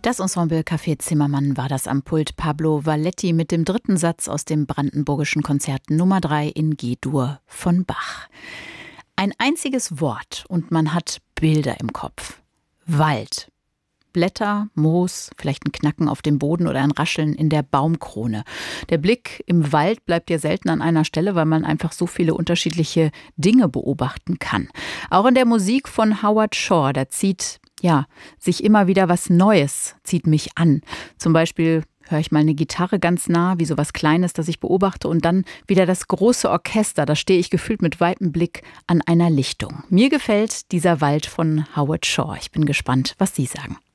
Das Ensemble Café Zimmermann war das am Pult. Pablo Valletti mit dem dritten Satz aus dem brandenburgischen Konzert Nummer 3 in G-Dur von Bach. Ein einziges Wort und man hat Bilder im Kopf. Wald. Blätter, Moos, vielleicht ein Knacken auf dem Boden oder ein Rascheln in der Baumkrone. Der Blick im Wald bleibt ja selten an einer Stelle, weil man einfach so viele unterschiedliche Dinge beobachten kann. Auch in der Musik von Howard Shore, da zieht sich immer wieder was Neues, zieht mich an. Zum Beispiel höre ich mal eine Gitarre ganz nah, wie so was Kleines, das ich beobachte, und dann wieder das große Orchester. Da stehe ich gefühlt mit weitem Blick an einer Lichtung. Mir gefällt dieser Wald von Howard Shore. Ich bin gespannt, was Sie sagen.